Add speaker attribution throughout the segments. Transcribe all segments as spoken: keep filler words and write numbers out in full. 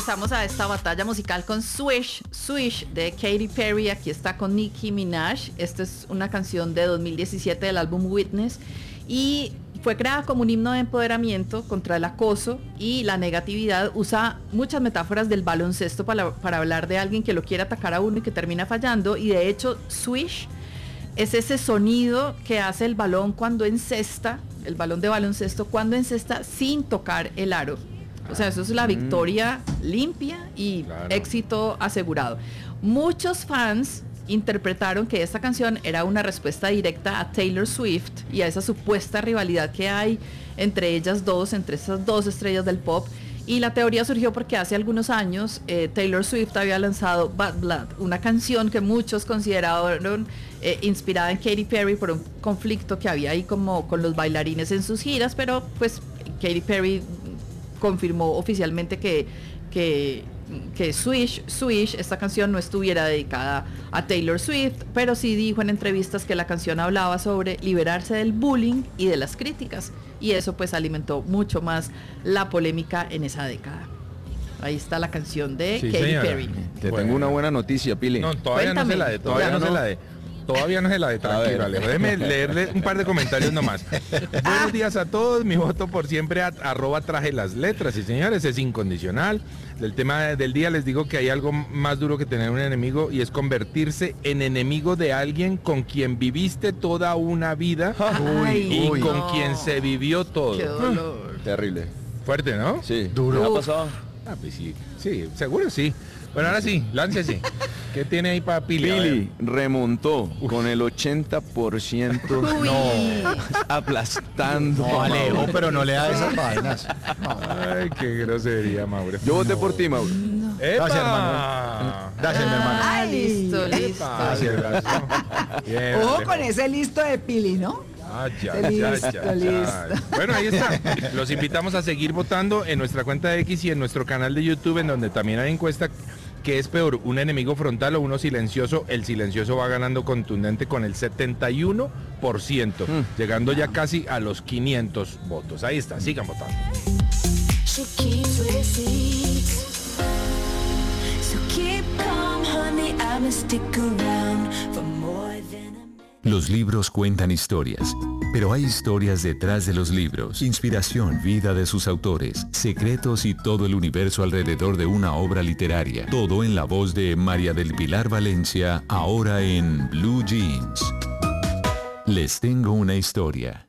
Speaker 1: regresamos a esta batalla musical con Swish, Swish de Katy Perry. Aquí está con Nicki Minaj. Esta es una canción de dos mil diecisiete del álbum Witness y fue creada como un himno de empoderamiento contra el acoso y la negatividad. Usa muchas metáforas del baloncesto para, para hablar de alguien que lo quiere atacar a uno y que termina fallando. Y de hecho, Swish es ese sonido que hace el balón cuando encesta, el balón de baloncesto cuando encesta sin tocar el aro. O sea, eso es la victoria limpia y claro, éxito asegurado. Muchos fans interpretaron que esta canción era una respuesta directa a Taylor Swift y a esa supuesta rivalidad que hay entre ellas dos, entre esas dos estrellas del pop. Y la teoría surgió porque hace algunos años eh, Taylor Swift había lanzado Bad Blood, una canción que muchos consideraron eh, inspirada en Katy Perry por un conflicto que había ahí como con los bailarines en sus giras, pero pues Katy Perry confirmó oficialmente que, que, que Swish, Swish, esta canción no estuviera dedicada a Taylor Swift, pero sí dijo en entrevistas que la canción hablaba sobre liberarse del bullying y de las críticas, y eso pues alimentó mucho más la polémica en esa década. Ahí está la canción de sí, Katy señora. Perry.
Speaker 2: Te bueno. tengo una buena noticia, Pili.
Speaker 3: No, todavía Cuéntame. no se la de, todavía no, no se la de. Todavía no se la de, tranquilo, Alejo. Déjeme leerle un par de comentarios nomás. Buenos días a todos, mi voto por siempre a, arroba traje las letras. Y señores, es incondicional. Del tema del día les digo que hay algo más duro que tener un enemigo y es convertirse en enemigo de alguien con quien viviste toda una vida
Speaker 1: Ay,
Speaker 3: y
Speaker 1: uy,
Speaker 3: con
Speaker 1: no.
Speaker 3: quien se vivió todo.
Speaker 1: Qué dolor.
Speaker 2: Terrible.
Speaker 3: Fuerte, ¿no?
Speaker 2: Sí.
Speaker 3: Duro.
Speaker 2: ¿Qué ha pasado?
Speaker 3: Ah, pues sí, sí, seguro sí. Bueno, ahora sí, láncese. ¿Qué tiene ahí para Pili?
Speaker 2: Pili remontó Uf. con el ochenta por ciento.
Speaker 1: No.
Speaker 2: Aplastando.
Speaker 4: No, Alejo, pero no le da esas vainas.
Speaker 3: No. Ay, qué grosería, Mauro.
Speaker 2: Yo voté
Speaker 3: no.
Speaker 2: por ti, Mauro.
Speaker 3: No.
Speaker 4: Gracias, hermano. Gracias, mi hermano.
Speaker 1: Ah, listo, listo.
Speaker 3: Gracias, gracias. Bien,
Speaker 5: Ojo
Speaker 3: Alejo.
Speaker 5: con ese listo de Pili, ¿no?
Speaker 3: Ah, ya,
Speaker 5: listo,
Speaker 3: ya, ya,
Speaker 5: listo.
Speaker 3: ya. Bueno, ahí está. Los invitamos a seguir votando en nuestra cuenta de X y en nuestro canal de YouTube, en donde también hay encuesta. ¿Qué es peor, un enemigo frontal o uno silencioso? El silencioso va ganando contundente con el setenta y uno por ciento, mm. llegando ya casi a los quinientos votos. Ahí está, sigan votando.
Speaker 6: Los libros cuentan historias, pero hay historias detrás de los libros, inspiración, vida de sus autores, secretos y todo el universo alrededor de una obra literaria. Todo en la voz de María del Pilar Valencia, ahora en Blue Jeans. Les tengo una historia.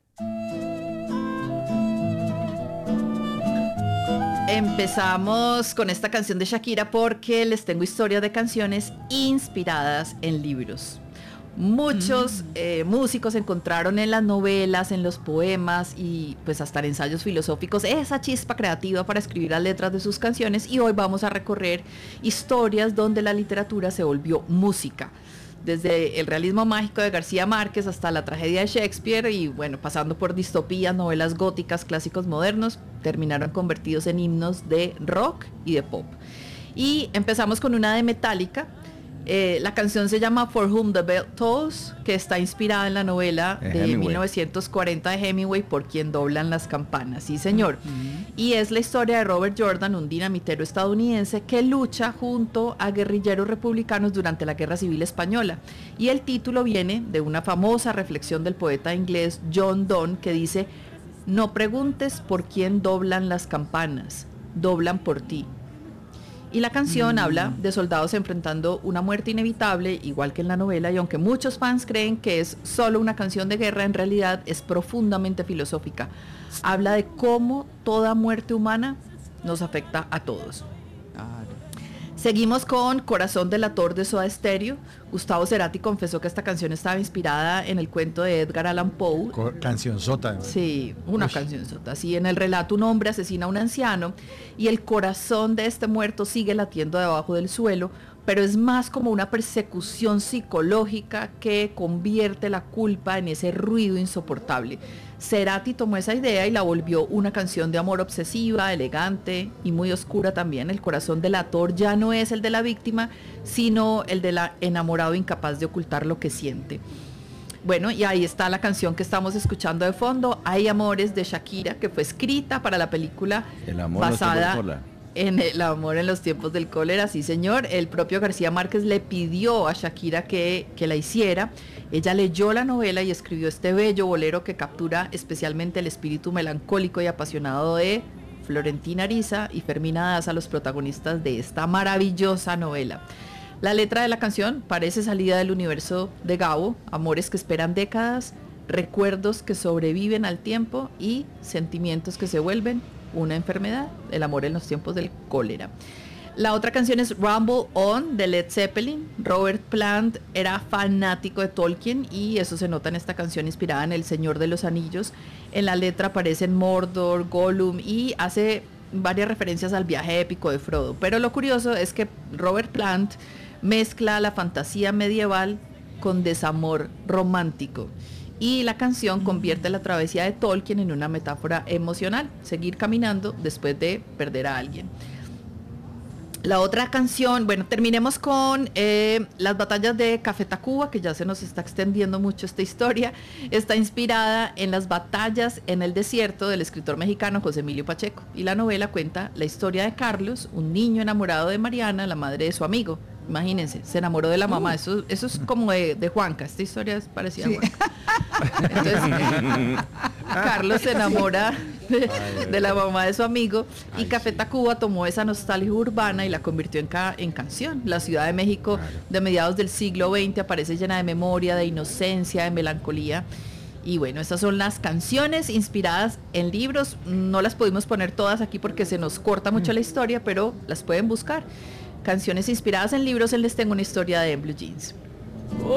Speaker 1: Empezamos con esta canción de Shakira porque les tengo historias de canciones inspiradas en libros. Muchos eh, músicos encontraron en las novelas, en los poemas y pues hasta en ensayos filosóficos esa chispa creativa para escribir las letras de sus canciones, y hoy vamos a recorrer historias donde la literatura se volvió música. Desde el realismo mágico de García Márquez hasta la tragedia de Shakespeare y bueno, pasando por distopías, novelas góticas, clásicos modernos, terminaron convertidos en himnos de rock y de pop. Y empezamos con una de Metallica. Eh, la canción se llama For Whom the Bell Tolls, que está inspirada en la novela de, de mil novecientos cuarenta de Hemingway, Por quien doblan las campanas. Sí, señor. Uh-huh. Y es la historia de Robert Jordan, un dinamitero estadounidense que lucha junto a guerrilleros republicanos durante la Guerra Civil Española. Y el título viene de una famosa reflexión del poeta inglés John Donne que dice: no preguntes por quién doblan las campanas, doblan por ti. Y la canción mm. habla de soldados enfrentando una muerte inevitable, igual que en la novela, y aunque muchos fans creen que es solo una canción de guerra, en realidad es profundamente filosófica. Habla de cómo toda muerte humana nos afecta a todos. Seguimos con Corazón delator de Soda Stereo. Gustavo Cerati confesó que esta canción estaba inspirada en el cuento de Edgar Allan Poe.
Speaker 4: Co- canción sota. ¿No?
Speaker 1: Sí, una Uy. canción sota. Sí, en el relato un hombre asesina a un anciano y el corazón de este muerto sigue latiendo debajo del suelo, pero es más como una persecución psicológica que convierte la culpa en ese ruido insoportable. Cerati tomó esa idea y la volvió una canción de amor obsesiva, elegante y muy oscura también. El corazón delator ya no es el de la víctima, sino el del enamorado incapaz de ocultar lo que siente. Bueno, y ahí está la canción que estamos escuchando de fondo, Hay Amores, de Shakira, que fue escrita para la película
Speaker 2: El amor
Speaker 1: basada...
Speaker 2: no se
Speaker 1: en El amor en los tiempos del cólera, sí señor. El propio García Márquez le pidió a Shakira que, que la hiciera. Ella leyó la novela y escribió este bello bolero que captura especialmente el espíritu melancólico y apasionado de Florentina Ariza y Fermina Daza, los protagonistas de esta maravillosa novela. La letra de la canción parece salida del universo de Gabo, amores que esperan décadas, recuerdos que sobreviven al tiempo y sentimientos que se vuelven una enfermedad, el amor en los tiempos del cólera. La otra canción es Rumble On de Led Zeppelin. Robert Plant era fanático de Tolkien y eso se nota en esta canción inspirada en El Señor de los Anillos. En la letra aparecen Mordor, Gollum y hace varias referencias al viaje épico de Frodo. Pero lo curioso es que Robert Plant mezcla la fantasía medieval con desamor romántico. Y la canción convierte la travesía de Tolkien en una metáfora emocional, seguir caminando después de perder a alguien. La otra canción, bueno, terminemos con eh, las batallas de Café Tacuba, que ya se nos está extendiendo mucho esta historia. Está inspirada en las batallas en el desierto del escritor mexicano José Emilio Pacheco. Y la novela cuenta la historia de Carlos, un niño enamorado de Mariana, la madre de su amigo. Imagínense, se enamoró de la mamá. Eso, eso es como de, de Juanca. Esta historia es parecida sí. a Juanca. Entonces, Carlos se enamora de, de la mamá de su amigo y Café Tacuba tomó esa nostalgia urbana y la convirtió en, ca, en canción. La Ciudad de México claro. de mediados del siglo veinte aparece llena de memoria, de inocencia, de melancolía. Y bueno, estas son las canciones inspiradas en libros. No las pudimos poner todas aquí porque se nos corta mucho la historia, pero las pueden buscar. Canciones inspiradas en libros, él les tengo una historia de Blue Jeans.